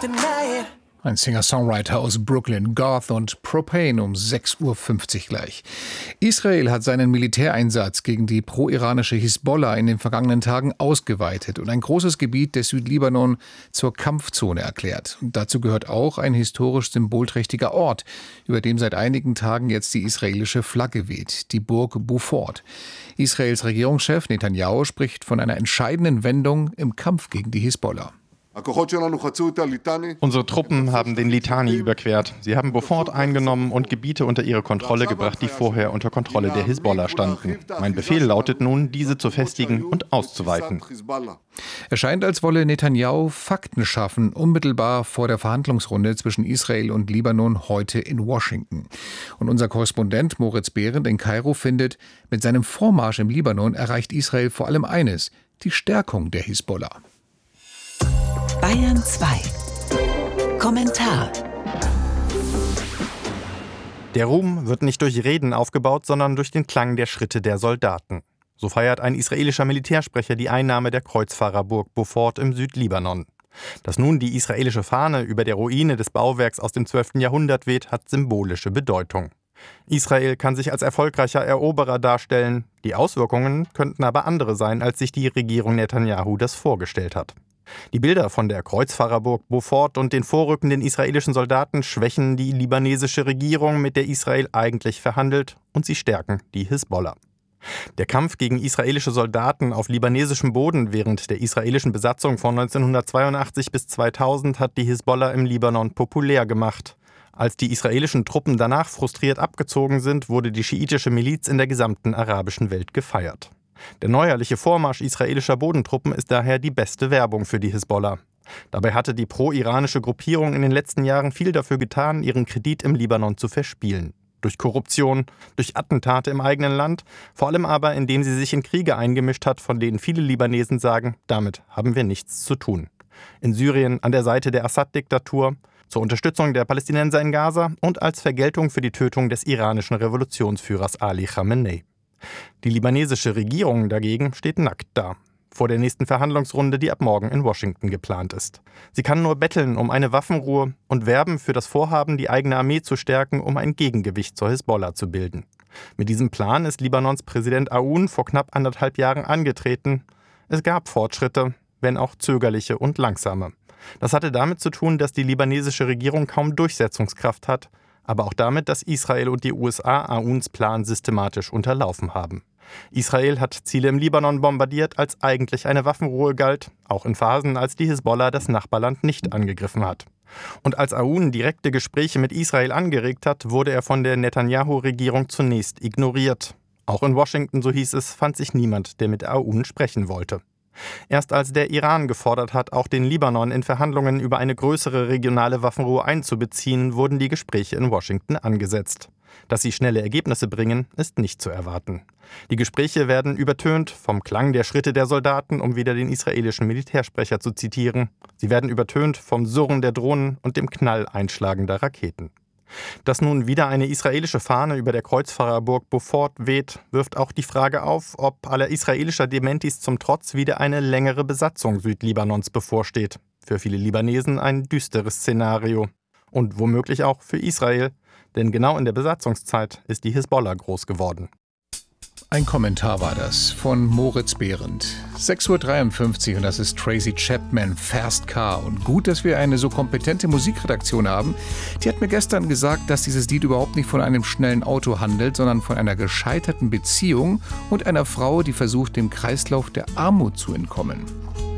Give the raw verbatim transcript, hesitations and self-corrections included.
Ein Singer-Songwriter aus Brooklyn, Garth und Propane um sechs Uhr fünfzig gleich. Israel hat seinen Militäreinsatz gegen die pro-iranische Hisbollah in den vergangenen Tagen ausgeweitet und ein großes Gebiet des Südlibanon zur Kampfzone erklärt. Und dazu gehört auch ein historisch symbolträchtiger Ort, über dem seit einigen Tagen jetzt die israelische Flagge weht, die Burg Beaufort. Israels Regierungschef Netanyahu spricht von einer entscheidenden Wendung im Kampf gegen die Hisbollah. Unsere Truppen haben den Litani überquert. Sie haben Beaufort eingenommen und Gebiete unter ihre Kontrolle gebracht, die vorher unter Kontrolle der Hisbollah standen. Mein Befehl lautet nun, diese zu festigen und auszuweiten. Es scheint, als wolle Netanyahu Fakten schaffen, unmittelbar vor der Verhandlungsrunde zwischen Israel und Libanon heute in Washington. Und unser Korrespondent Moritz Behrendt in Kairo findet, mit seinem Vormarsch im Libanon erreicht Israel vor allem eines: die Stärkung der Hisbollah. Bayern zwei. Kommentar. Der Ruhm wird nicht durch Reden aufgebaut, sondern durch den Klang der Schritte der Soldaten. So feiert ein israelischer Militärsprecher die Einnahme der Kreuzfahrerburg Beaufort im Südlibanon. Dass nun die israelische Fahne über der Ruine des Bauwerks aus dem zwölften Jahrhundert weht, hat symbolische Bedeutung. Israel kann sich als erfolgreicher Eroberer darstellen. Die Auswirkungen könnten aber andere sein, als sich die Regierung Netanyahu das vorgestellt hat. Die Bilder von der Kreuzfahrerburg Beaufort und den vorrückenden israelischen Soldaten schwächen die libanesische Regierung, mit der Israel eigentlich verhandelt, und sie stärken die Hisbollah. Der Kampf gegen israelische Soldaten auf libanesischem Boden während der israelischen Besatzung von neunzehnhundertzweiundachtzig bis zweitausend hat die Hisbollah im Libanon populär gemacht. Als die israelischen Truppen danach frustriert abgezogen sind, wurde die schiitische Miliz in der gesamten arabischen Welt gefeiert. Der neuerliche Vormarsch israelischer Bodentruppen ist daher die beste Werbung für die Hisbollah. Dabei hatte die pro-iranische Gruppierung in den letzten Jahren viel dafür getan, ihren Kredit im Libanon zu verspielen. Durch Korruption, durch Attentate im eigenen Land, vor allem aber, indem sie sich in Kriege eingemischt hat, von denen viele Libanesen sagen, damit haben wir nichts zu tun. In Syrien an der Seite der Assad-Diktatur, zur Unterstützung der Palästinenser in Gaza und als Vergeltung für die Tötung des iranischen Revolutionsführers Ali Khamenei. Die libanesische Regierung dagegen steht nackt da, vor der nächsten Verhandlungsrunde, die ab morgen in Washington geplant ist. Sie kann nur betteln um eine Waffenruhe und werben für das Vorhaben, die eigene Armee zu stärken, um ein Gegengewicht zur Hisbollah zu bilden. Mit diesem Plan ist Libanons Präsident Aoun vor knapp anderthalb Jahren angetreten. Es gab Fortschritte, wenn auch zögerliche und langsame. Das hatte damit zu tun, dass die libanesische Regierung kaum Durchsetzungskraft hat, aber auch damit, dass Israel und die U S A Aouns Plan systematisch unterlaufen haben. Israel hat Ziele im Libanon bombardiert, als eigentlich eine Waffenruhe galt, auch in Phasen, als die Hisbollah das Nachbarland nicht angegriffen hat. Und als Aoun direkte Gespräche mit Israel angeregt hat, wurde er von der Netanyahu-Regierung zunächst ignoriert. Auch in Washington, so hieß es, fand sich niemand, der mit Aoun sprechen wollte. Erst als der Iran gefordert hat, auch den Libanon in Verhandlungen über eine größere regionale Waffenruhe einzubeziehen, wurden die Gespräche in Washington angesetzt. Dass sie schnelle Ergebnisse bringen, ist nicht zu erwarten. Die Gespräche werden übertönt vom Klang der Schritte der Soldaten, um wieder den israelischen Militärsprecher zu zitieren. Sie werden übertönt vom Surren der Drohnen und dem Knall einschlagender Raketen. Dass nun wieder eine israelische Fahne über der Kreuzfahrerburg Beaufort weht, wirft auch die Frage auf, ob aller israelischer Dementis zum Trotz wieder eine längere Besatzung Südlibanons bevorsteht. Für viele Libanesen ein düsteres Szenario. Und womöglich auch für Israel, denn genau in der Besatzungszeit ist die Hisbollah groß geworden. Ein Kommentar war das von Moritz Behrendt. sechs Uhr dreiundfünfzig und das ist Tracy Chapman, Fast Car. Und gut, dass wir eine so kompetente Musikredaktion haben. Die hat mir gestern gesagt, dass dieses Lied überhaupt nicht von einem schnellen Auto handelt, sondern von einer gescheiterten Beziehung und einer Frau, die versucht, dem Kreislauf der Armut zu entkommen.